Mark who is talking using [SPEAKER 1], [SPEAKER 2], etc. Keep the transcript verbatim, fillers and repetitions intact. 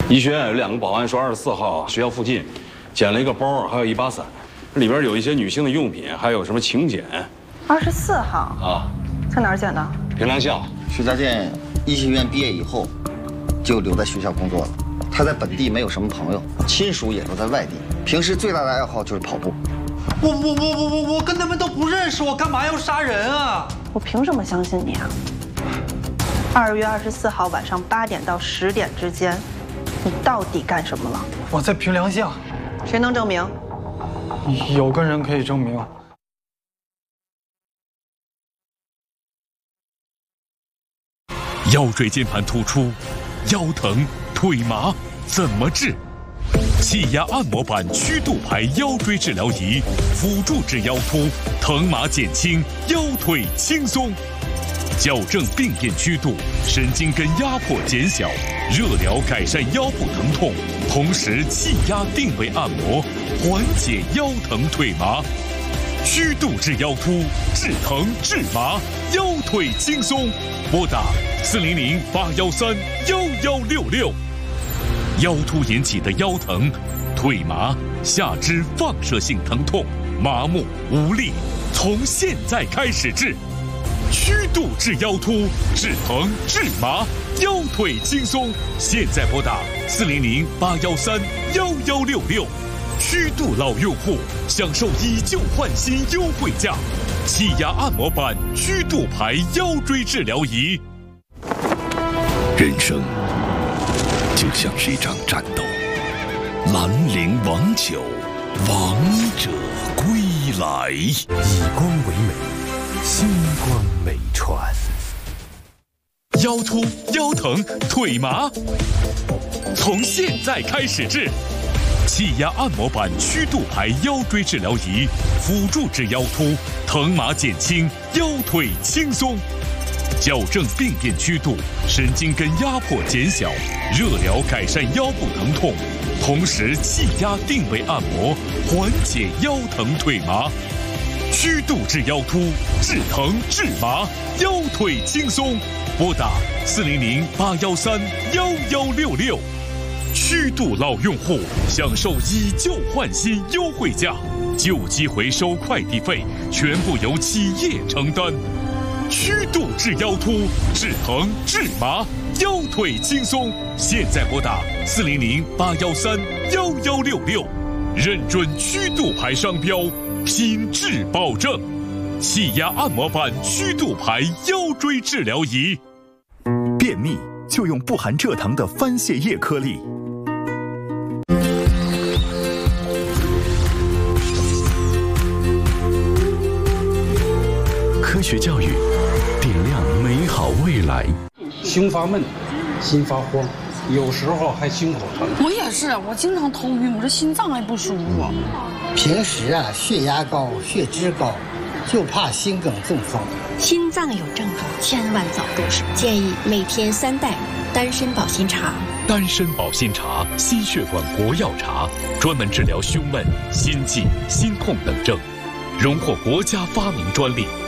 [SPEAKER 1] 医学院有两个保安说，二十四号学校附近捡了一个包，还有一把伞，里边有一些女性的用品，还有什么请柬。
[SPEAKER 2] 二十四号
[SPEAKER 1] 啊，
[SPEAKER 2] 在哪儿捡的？
[SPEAKER 1] 平凉巷。
[SPEAKER 3] 徐家健医学院毕业以后，就留在学校工作了。他在本地没有什么朋友，亲属也都在外地。平时最大的爱好就是跑步。
[SPEAKER 4] 我我我我我我跟他们都不认识，我干嘛要杀人啊？
[SPEAKER 2] 我凭什么相信你啊？二月二十四号晚上八点到十点之间，你到底干什么了？
[SPEAKER 4] 我在平凉巷。
[SPEAKER 2] 谁能证明？
[SPEAKER 4] 有个人可以证明。
[SPEAKER 5] 腰椎间盘突出、腰疼、腿麻怎么治？气压按摩板曲度排腰椎治疗仪，辅助治腰突，疼麻减轻，腰腿轻松。矫正病变曲度，神经根压迫减小，热疗改善腰部疼痛，同时气压定位按摩，缓解腰疼腿麻。曲度治腰突，治疼治麻，腰腿轻松。拨打四零零八幺三幺幺六六。腰突引起的腰疼、腿麻、下肢放射性疼痛、麻木无力，从现在开始治。曲度治腰突，治疼治麻，腰腿轻松。现在拨打四零零八幺三幺幺六六。曲度老用户享受以旧换新优惠价，气压按摩板曲度排腰椎治疗仪。
[SPEAKER 6] 人生就像是一场战斗，兰陵王酒，王者归来。以光为美，星光美传。
[SPEAKER 5] 腰突、腰疼、腿麻，从现在开始治。气压按摩板曲度排腰椎治疗仪，辅助治腰突，疼麻减轻，腰腿轻松。矫正病变曲度，神经根压迫减小，热疗改善腰部疼痛，同时气压定位按摩，缓解腰疼腿麻。曲度治腰突，治疼治麻，腰腿轻松。拨打四零零八幺三幺幺六六。曲度老用户享受以旧换新优惠价，旧机回收快递费全部由企业承担。曲度治腰突，治疼治麻，腰腿轻松。现在拨打四零零八幺三幺幺六六，认准曲度牌商标，品质保证。气压按摩板曲度牌腰椎治疗仪。
[SPEAKER 6] 便秘就用不含蔗糖的番泻叶颗粒。科学教育，点亮美好未来。
[SPEAKER 7] 胸发闷，心发慌，有时候还心口疼。
[SPEAKER 8] 我也是，我经常头晕，我这心脏还不舒服。
[SPEAKER 9] 平时啊，血压高，血脂高，就怕心梗中风。
[SPEAKER 10] 心脏有症状，千万早入手。建议每天三袋丹参保心茶。
[SPEAKER 5] 丹参保心茶，心血管国药茶，专门治疗胸闷、心悸、心痛等症，荣获国家发明专利。